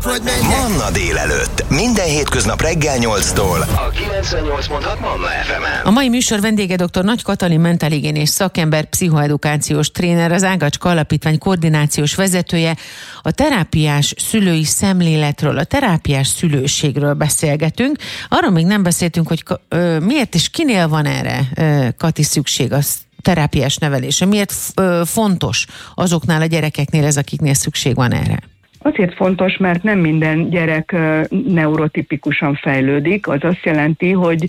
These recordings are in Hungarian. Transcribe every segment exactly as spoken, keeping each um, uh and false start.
Manna délelőtt. Minden hétköznap reggel nyolctól a kilencvennyolc pont hat Manna ef emen. A mai műsor vendége dr. Nagy Katalin mentálhigiénés szakember, pszichoedukációs tréner, az Ágacska Alapítvány koordinációs vezetője. A terápiás szülői szemléletről, a terápiás szülőségről beszélgetünk. Arról még nem beszéltünk, hogy ö, miért és kinél van erre, ö, Kati, szükség az terápiás nevelése. Miért ö, fontos azoknál a gyerekeknél ez, akiknél szükség van erre? Azért fontos, mert nem minden gyerek neurotipikusan fejlődik. Az azt jelenti, hogy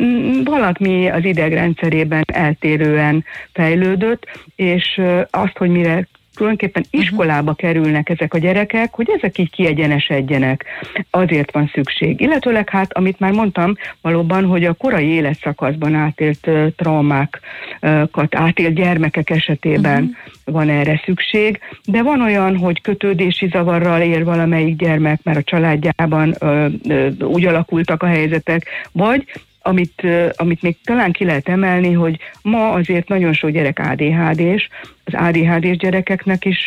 valami az idegrendszerében eltérően fejlődött, és azt, hogy mire tulajdonképpen iskolába kerülnek ezek a gyerekek, hogy ezek így kiegyenesedjenek. Azért van szükség. Illetőleg hát, amit már mondtam, valóban, hogy a korai életszakaszban átélt uh, traumákat, átélt gyermekek esetében uh-huh. van erre szükség, de van olyan, hogy kötődési zavarral él valamelyik gyermek, mert a családjában uh, uh, úgy alakultak a helyzetek, vagy Amit, amit még talán ki lehet emelni, hogy ma azért nagyon sok gyerek á dé há dés, az á dé há dés gyerekeknek is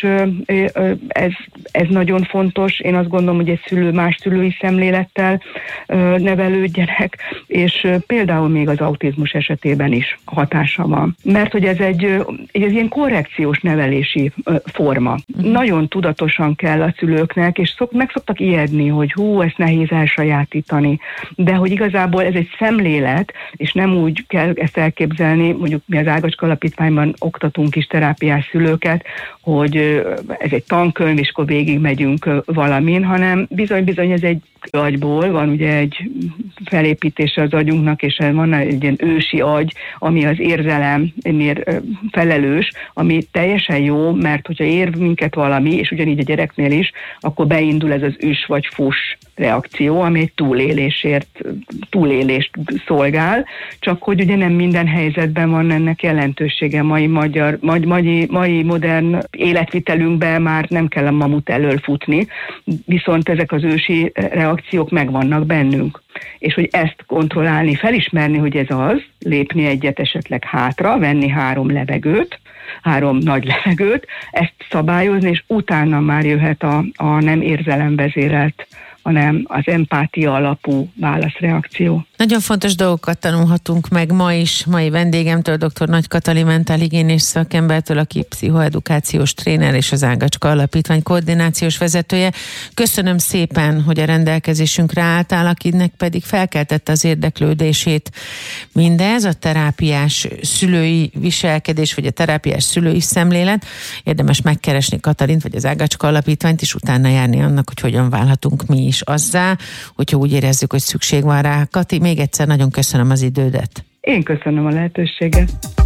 ez, ez nagyon fontos. Én azt gondolom, hogy egy szülő más szülői szemlélettel nevelő gyerek, és például még az autizmus esetében is hatása van. Mert hogy ez egy, egy ilyen korrekciós nevelési forma. Uh-huh. Nagyon tudatosan kell a szülőknek, és szok, meg szoktak ijedni, hogy hú, ezt nehéz elsajátítani. De hogy igazából ez egy szemlélet, és nem úgy kell ezt elképzelni, mondjuk mi az Ágacska Alapítványban oktatunk is terápiás szülőket, hogy ez egy tankönyv, és akkor végig megyünk valamin, hanem bizony-bizony ez egy agyból, van ugye egy felépítése az agyunknak, és van egy ilyen ősi agy, ami az érzelemnél felelős, ami teljesen jó, mert hogyha ér minket valami, és ugyanígy a gyereknél is, akkor beindul ez az üs vagy fuss reakció, ami egy túlélésért, túlélést szolgál, csak hogy ugye nem minden helyzetben van ennek jelentősége. Mai, magyar, mai, mai modern életvitelünkben már nem kell a mamut elől futni, viszont ezek az ősi reakciók megvannak bennünk. És hogy ezt kontrollálni, felismerni, hogy ez az, lépni egyet esetleg hátra, venni három levegőt, három nagy levegőt, ezt szabályozni, és utána már jöhet a, a nem érzelemvezérelt, hanem az empátia alapú válaszreakció. Nagyon fontos dolgokat tanulhatunk meg ma is, mai vendégemtől, dr. Nagy Katalin mentálhigiénés szakembertől, aki pszichoedukációs tréner és az Ágacska Alapítvány koordinációs vezetője. Köszönöm szépen, hogy a rendelkezésünkre álltál, akinek pedig felkeltette az érdeklődését mindez, a terápiás szülői viselkedés, vagy a terápiás szülői szemlélet. Érdemes megkeresni Katalint, vagy az Ágacska Alapítványt, és utána járni annak, hogy hogyan válhatunk mi is azzá, hogyha úgy érezzük, hogy szükség van rá. Kati, még egyszer nagyon köszönöm az idődet. Én köszönöm a lehetőséget.